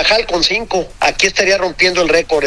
Carvajal con 5. Aquí estaría rompiendo el récord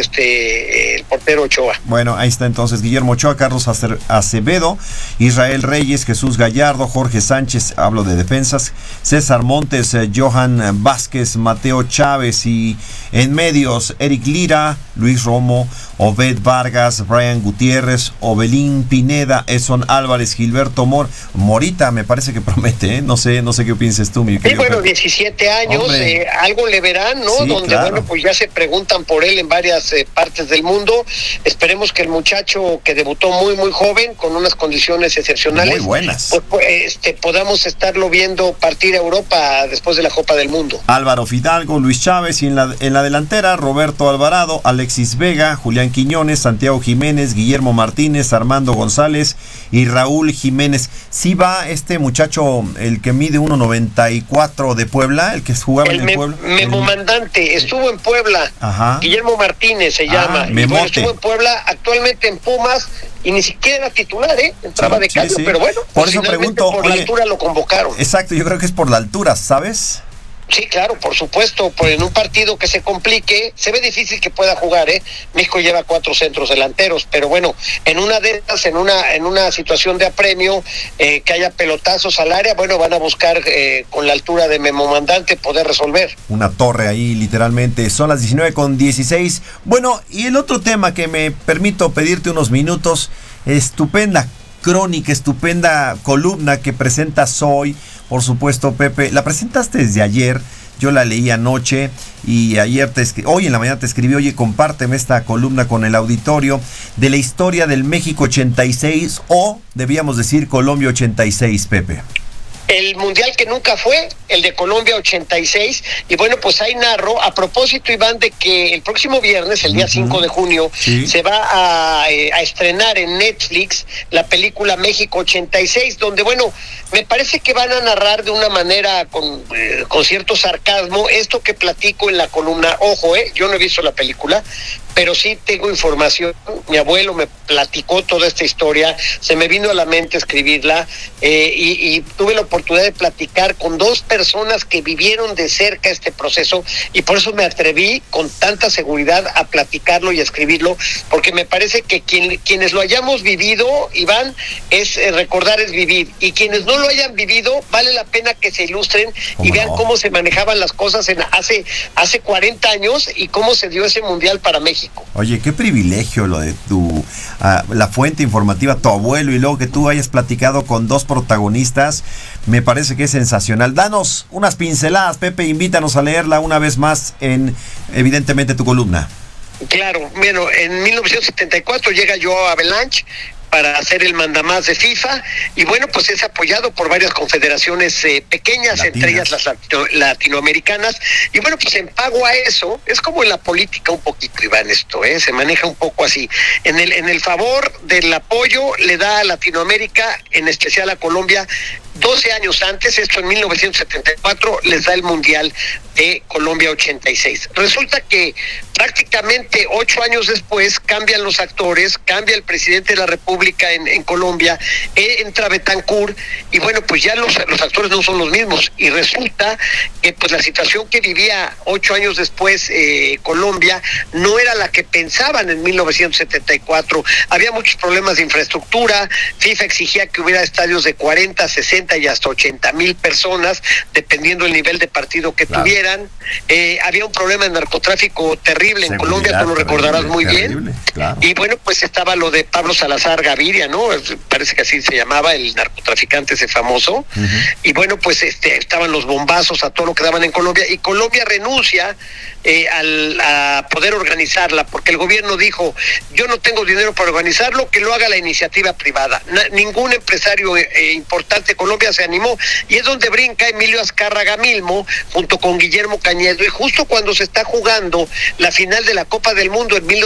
el portero Ochoa. Bueno, ahí está entonces Guillermo Ochoa, Carlos Acevedo, Israel Reyes, Jesús Gallardo, Jorge Sánchez, hablo de defensas, César Montes, Johan Vázquez, Mateo Chávez, y en medios Eric Lira, Luis Romo, Obed Vargas, Brian Gutiérrez, Obelín Pineda, Edson Álvarez, Gilberto Morita, me parece que promete, no sé qué pienses tú, mi querido. Sí, bueno, 17 años, algo le verán, ¿no? Sí, donde, claro. bueno, pues ya se preguntan por él en varias partes del mundo. Esperemos que el muchacho que debutó muy, muy joven, con unas condiciones excepcionales, muy buenas, pues, podamos estarlo viendo partir a Europa después de la Copa del Mundo. Álvaro Fidalgo, Luis Chávez, y en la delantera, Roberto Alvarado, Alexis Vega, Julián Quiñones, Santiago Jiménez, Guillermo Martínez, Armando González y Raúl Jiménez. Sí va este muchacho, el que mide 1.94 de Puebla, el que jugaba en el Puebla. Memo Mandante, estuvo en Puebla. Ajá. Guillermo Martínez se llama. Y bueno, estuvo en Puebla, actualmente en Pumas, y ni siquiera era titular, entraba de cambio, pero bueno, por eso pregunto, por la altura lo convocaron. Exacto, yo creo que es por la altura, ¿sabes? Sí, claro, por supuesto, en un partido que se complique, se ve difícil que pueda jugar, México lleva 4 centros delanteros, pero bueno, en una de esas, en una situación de apremio, que haya pelotazos al área, bueno, van a buscar con la altura de Memo Mandante poder resolver. Una torre ahí, literalmente. Son las 19:16. Bueno, y el otro tema que me permito pedirte unos minutos, estupenda crónica, estupenda columna que presentas hoy, por supuesto, Pepe. La presentaste desde ayer, yo la leí anoche y ayer hoy en la mañana te escribí, oye, compárteme esta columna con el auditorio de la historia del México 86, o debíamos decir Colombia 86, Pepe. El mundial que nunca fue, el de Colombia 86, y bueno, pues ahí narro, a propósito, Iván, de que el próximo viernes, el día 5 de junio, se va a estrenar en Netflix la película México 86, donde, bueno, me parece que van a narrar de una manera con cierto sarcasmo esto que platico en la columna. Ojo, yo no he visto la película, pero sí tengo información. Mi abuelo me platicó toda esta historia, se me vino a la mente escribirla, y tuve la oportunidad de platicar con 2 personas que vivieron de cerca este proceso, y por eso me atreví con tanta seguridad a platicarlo y a escribirlo, porque me parece que quienes lo hayamos vivido, Iván, recordar es vivir, y quienes no lo hayan vivido, vale la pena que se ilustren y vean cómo se manejaban las cosas hace 40 años y cómo se dio ese mundial para México. Oye, qué privilegio lo de la fuente informativa, tu abuelo, y luego que tú hayas platicado con 2 protagonistas, me parece que es sensacional. Danos unas pinceladas, Pepe, invítanos a leerla una vez más en, evidentemente, tu columna. Claro, bueno, en 1974 llega Joao Avalanche para hacer el mandamás de FIFA, y bueno, pues es apoyado por varias confederaciones pequeñas, latinas, entre ellas las latinoamericanas, y bueno, pues en pago a eso, es como en la política un poquito, Iván, esto, se maneja un poco así, en el favor del apoyo le da a Latinoamérica, en especial a Colombia, 12 años antes, esto en 1974, les da el Mundial de Colombia 86. Resulta que prácticamente 8 años después cambian los actores, cambia el presidente de la República en Colombia, entra Betancourt, y bueno, pues ya los actores no son los mismos, y resulta que pues la situación que vivía 8 años después Colombia no era la que pensaban en 1974. Había muchos problemas de infraestructura, FIFA exigía que hubiera estadios de 40, 60 y hasta 80,000 personas, dependiendo del nivel de partido que tuvieran. Había un problema de narcotráfico terrible en Colombia, tú lo recordarás muy bien. Claro. Y bueno, pues estaba lo de Pablo Salazar Gaviria, ¿no? Parece que así se llamaba, el narcotraficante ese famoso. Y bueno, pues estaban los bombazos a todo lo que daban en Colombia, y Colombia renuncia a poder organizarla, porque el gobierno dijo, yo no tengo dinero para organizarlo, que lo haga la iniciativa privada. Ningún empresario importante de Colombia se animó, y es donde brinca Emilio Azcárraga Milmo junto con Guillermo Cañedo, y justo cuando se está jugando la final de la Copa del Mundo en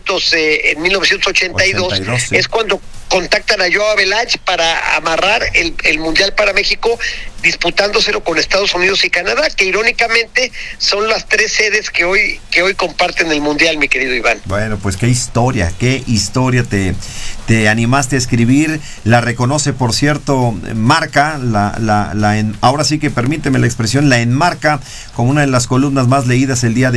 1982, sí, es cuando contactan a Joao Avalanche para amarrar el Mundial para México, disputándoselo con Estados Unidos y Canadá, que irónicamente son las 3 sedes que hoy comparten el Mundial, mi querido Iván. Bueno, pues qué historia te animaste a escribir. La reconoce, por cierto, Marca, ahora sí que permíteme la expresión, la enmarca como una de las columnas más leídas el día de